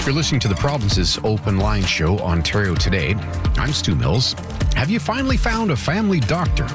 You're listening to the province's Open Line Show, Ontario Today. I'm Stu Mills. Have you finally found a family doctor?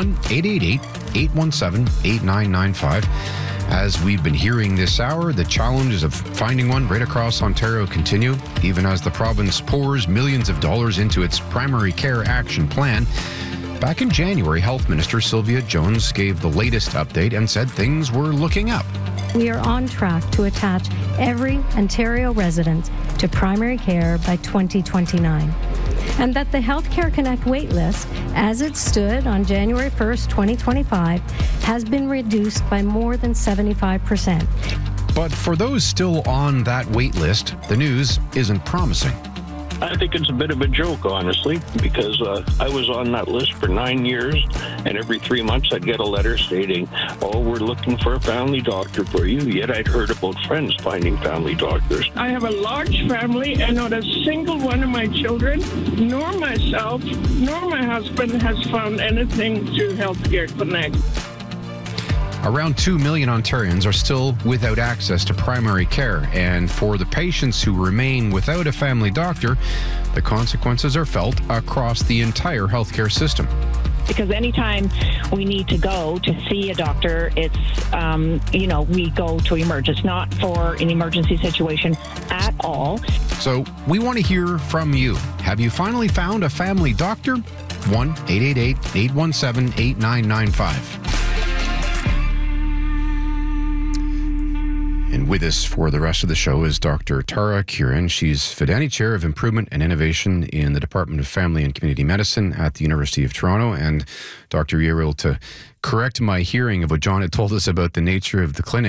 1-888-817-8995. As we've been hearing this hour, the challenges of finding one right across Ontario continue, even as the province pours millions of dollars into its primary care action plan. Back in January, Health Minister Sylvia Jones gave the latest update and said things were looking up. We are on track to attach every Ontario resident to primary care by 2029. And that the Healthcare Connect waitlist, as it stood on January 1st, 2025, has been reduced by more than 75%. But for those still on that wait list, the news isn't promising. I think it's a bit of a joke, honestly, because I was on that list for 9 years, and every 3 months I'd get a letter stating, oh, we're looking for a family doctor for you, yet I'd heard about friends finding family doctors. I have a large family, and not a single one of my children, nor myself, nor my husband has found anything through Healthcare Connect. Around 2 million Ontarians are still without access to primary care, and for the patients who remain without a family doctor, the consequences are felt across the entire healthcare system. Because anytime we need to go to see a doctor, it's, we go to Emerge. It's not for an emergency situation at all. So we want to hear from you. Have you finally found a family doctor? 1-888-817-8995. And with us for the rest of the show is Dr. Tara Kieran. She's Fidani Chair of Improvement and Innovation in the Department of Family and Community Medicine at the University of Toronto. And Dr. Uriel, to correct my hearing of what John had told us about the nature of the clinic,